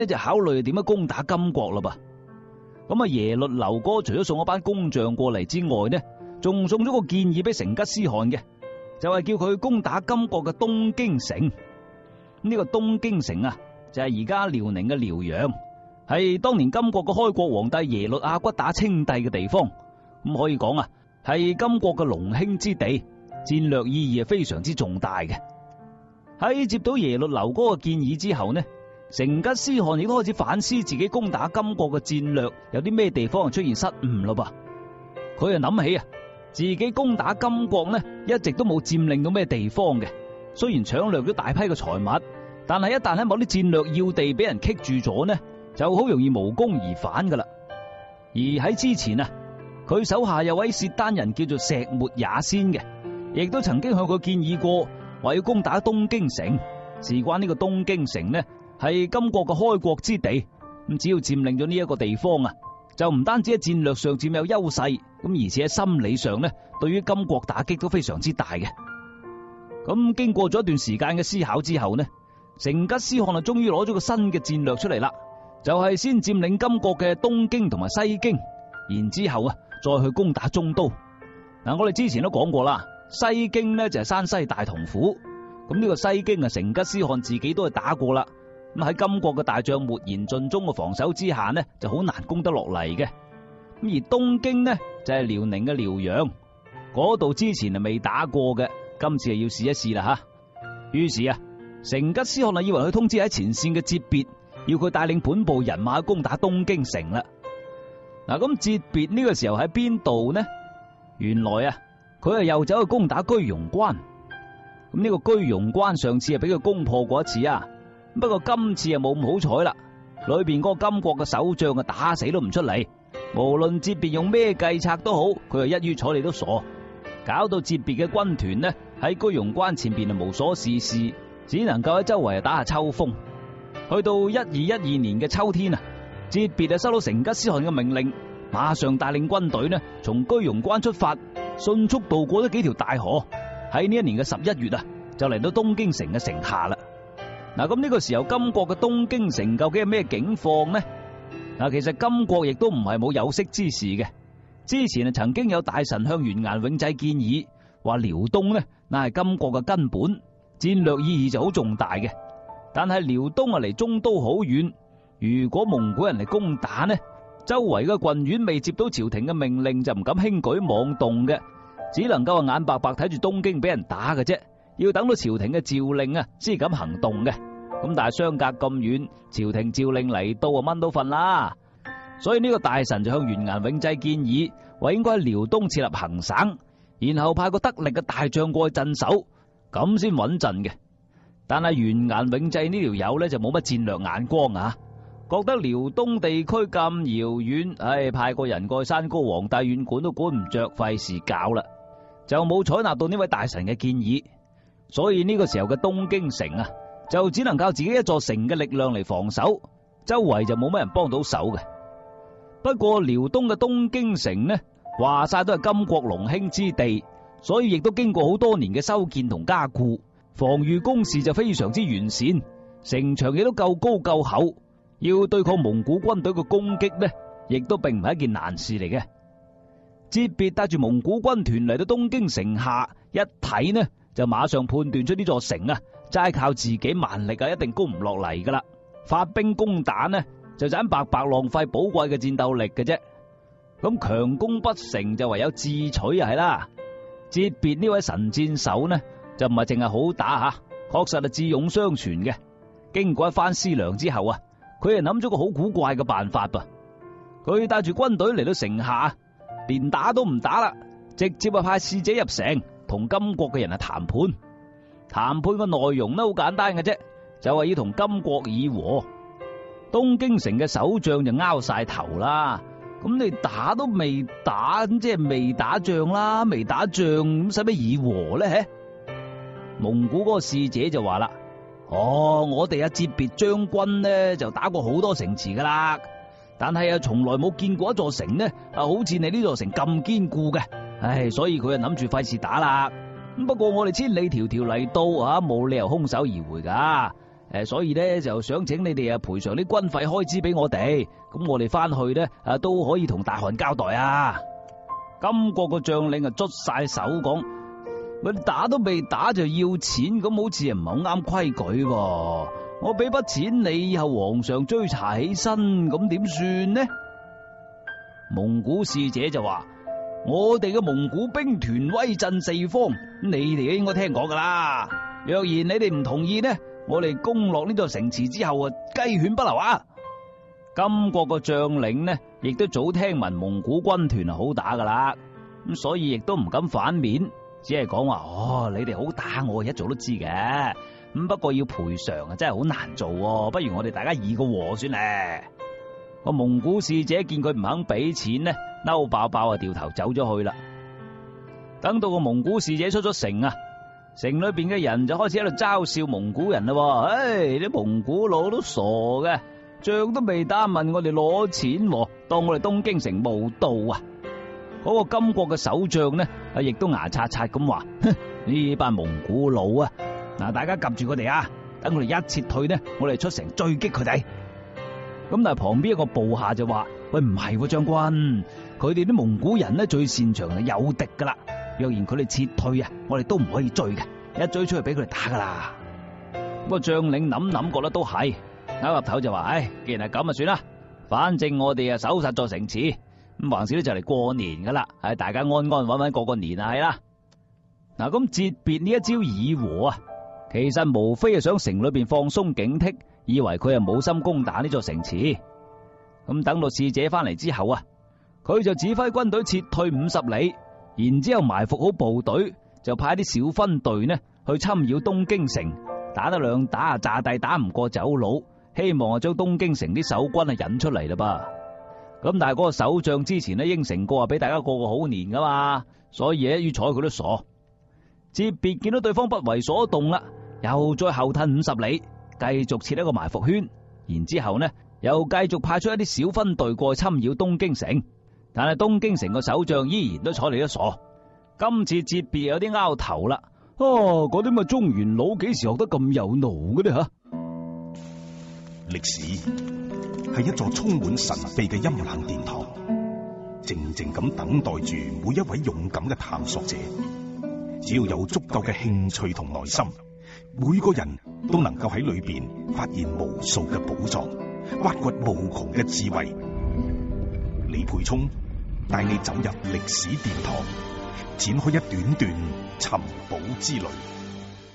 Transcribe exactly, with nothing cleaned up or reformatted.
就考慮點樣攻打金國啦噃。咁啊，耶律劉哥除咗送咗班工匠過嚟之外呢，仲送咗個建議俾成吉思汗嘅，就係叫佢攻打金國嘅東京城。呢個東京城啊，就係而家遼寧嘅遼陽，係當年金國嘅開國皇帝耶律阿骨打稱帝嘅地方。咁可以講啊，係金國嘅龍興之地，戰略意義係非常之重大嘅。喺接到耶律劉哥嘅建議之後呢，成吉思汗亦都開始反思自己攻打金國嘅戰略有啲咩地方係出現失誤咯噃。佢就諗起啊，自己攻打金國呢，一直都冇佔領到咩地方嘅。雖然搶掠咗大批嘅財物，但係一旦喺某啲戰略要地俾人棘住咗呢，就好容易無功而返噶啦。而喺之前啊，佢手下有位契丹人叫做石抹也先嘅，亦都曾經向佢建議過，話要攻打東京城。事關呢個東京城呢，係金國嘅開國之地，咁只要佔領咗呢一個地方啊，就唔單止喺戰略上佔有優勢，咁而且喺心理上呢，對於金國打擊都非常之大嘅。咁經過咗一段時間嘅思考之後呢，成吉思汗啊，終於攞咗個新嘅戰略出嚟啦，就係先佔領金國嘅東京同埋西京，然之後啊，再去攻打中都。嗱，我哋之前都講過啦，西京呢就係山西大同府，咁呢個西京啊，成吉思汗自己都係打過啦。咁喺金國嘅大將秣延盡忠嘅防守之下呢，就好難攻得落嚟嘅。咁而東京呢就係遼寧嘅遼陽，嗰度之前係未打過嘅。今次係要試一試啦吓，於是啊，成吉思汗啊以為佢通知喺前線嘅哲別，要佢帶領本部人馬去攻打東京城啦。嗱，咁哲別呢個時候喺邊度呢？原來啊，佢係又走去攻打居庸關。咁呢個居庸關上次係俾佢攻破過一次啊，不過今次啊冇咁好彩啦，裏邊嗰個金國嘅守將啊打死都唔出嚟，無論哲別用咩計策都好，佢係一於睬你都傻。搞到哲別嘅軍團呢喺居庸關前邊啊無所事事，只能夠喺周圍打下秋風。去到一二一二年嘅秋天啊，哲別啊收到成吉思汗嘅命令，馬上帶領軍隊呢從居庸關出發，迅速渡過咗幾條大河，喺呢一年嘅十一月啊就嚟到東京城嘅城下啦。嗱，咁呢個時候金國嘅東京城究竟係咩境況呢？嗱，其實金國亦都唔係冇有識之士嘅。之前啊，曾經有大臣向完顏永濟建議，話遼東呢，乃係金國嘅根本，戰略意義就好重大嘅。但係遼東啊離中都好遠，如果蒙古人嚟攻打呢，周圍嘅郡縣未接到朝廷嘅命令，就唔敢輕舉妄動嘅，只能夠眼白白睇住東京俾人打嘅啫。要等到朝廷嘅詔令啊，先敢行動嘅。咁但係相隔咁遠，朝廷詔令嚟到啊，蚊都瞓啦。所以呢個大臣就向完顏永濟建議，話應該喺遼東設立行省，然後派個得力嘅大將過去鎮守，咁先穩陣嘅。但係完顏永濟呢條友呢，就冇乜戰略眼光啊，覺得遼東地區咁遙遠，唉，派個人過去山高皇帝遠管都管唔着，費事搞啦，就冇採納到呢位大臣嘅建議。所以呢個時候嘅東京城啊，就只能靠自己一座城嘅力量嚟防守，周圍就冇乜人幫到手嘅。不過遼東嘅東京城呢，話晒都係金國龍興之地，所以亦都經過好多年嘅修建同加固，防禦工事就非常之完善，城牆亦都夠高夠厚，要對抗蒙古軍隊嘅攻擊呢，亦都並唔係一件難事嚟嘅。哲別帶住蒙古軍團嚟到東京城下，一睇呢就馬上判斷出呢座城啊，齋靠自己蠻力啊，一定攻唔落嚟噶啦，發兵攻打呢，就盞白白浪費寶貴嘅戰鬥力嘅啫。咁強攻不成就唯有智取啊，係啦。哲別呢位神箭手呢，就唔係淨係好打吓，確實係智勇雙全嘅。經過一番思量之後啊，佢係諗咗個好古怪嘅辦法噃。佢帶住軍隊嚟到城下，連打都唔打啦，直接啊派使者入城同金國嘅人啊談判。談判嘅內容呢好簡單嘅啫，就係要同金國議和。東京城嘅守將就拗晒頭啦，咁你打都未打，咁即係未打仗啦，未打仗咁使乜議和呢？蒙古嗰個使者就話啦：哦，我哋阿哲別將軍呢就打過好多城池噶啦，但係啊從來冇見過一座城呢啊好似你呢座城咁堅固嘅，唉，所以佢啊諗住費事打啦。不過我哋千里迢迢嚟到啊，冇理由空手而回噶。 誒，所以咧就想請你哋啊賠償啲軍費開支俾我哋，咁我哋翻去咧啊都可以同大汗交代啊。金國個將領啊捽晒手講：我打都未打就要錢，咁好似唔係好啱規矩喎。我俾筆錢你，以後皇上追查起身，咁點算呢？蒙古使者就話：我哋嘅蒙古兵團威震四方，你哋都應該聽講噶啦。若然你哋唔同意呢，我哋攻落呢座城池之後啊，雞犬不留啊！金國個將領呢，亦都早聽聞蒙古軍團係好打噶啦，咁所以亦都唔敢反面，只係講話：哦，你哋好打，我一早都知嘅。咁不過要賠償啊，真係好難做，不如我哋大家議個和算咧。個蒙古使者見佢唔肯俾錢呢，嬲爆爆啊，掉頭走咗去啦。等到個蒙古使者出咗城啊，城裏邊嘅人就開始喺度嘲笑蒙古人啦。唉，啲蒙古佬都傻嘅，仗都未打問我哋攞錢，當我哋東京城冇到啊！嗰個金國嘅守將呢，啊，亦都牙擦擦咁話：哼，呢班蒙古佬啊！嗱，大家及住佢哋啊，等佢哋一撤退呢，我哋出城追擊佢哋。咁但係旁邊一個部下就話：喂，唔係喎，將軍，佢哋啲蒙古人呢，最擅長係有敵噶啦。若然佢哋撤退啊，我哋都唔可以追嘅，一追出去俾佢哋打噶啦。不過將領諗諗覺得都係，拗岌頭就話：唉，既然係咁啊，算啦，反正我哋啊守實座城池，咁橫掂都就嚟過年噶啦，係大家安安穩穩過個年啊，係啦。嗱，咁節別呢一招議和啊，其實無非係想城裏邊放鬆警惕，以為佢係冇心攻打呢座城池。咁等到使者翻嚟之後啊，佢就指揮軍隊撤退五十里，然之後埋伏好部隊，就派啲小分隊呢去侵擾東京城，打得兩打啊，炸帝打唔過走佬，希望啊將東京城啲守軍啊引出嚟啦噃。咁但係嗰個守將之前呢應承過啊，俾大家過個好年噶嘛，所以一於睬佢都傻。節別見到對方不為所動啦，又再後退五十里，繼續設一個埋伏圈，然之後呢又繼續派出一啲小分隊過去侵擾東京城，但係東京城個守將依然都睬你都傻。今次節別有啲拗頭啦，哦，嗰啲咁嘅中原佬幾時學得咁有腦嘅呢吓？ 歷史係一座充滿神秘嘅陰冷殿堂，靜靜咁等待住每一位勇敢嘅探索者。只要有足夠嘅興趣同耐心，每個人都能夠喺裏邊發現無數嘅寶藏，挖掘無窮嘅智慧。李培聰帶你走入歷史殿堂，展開一段段尋寶之旅。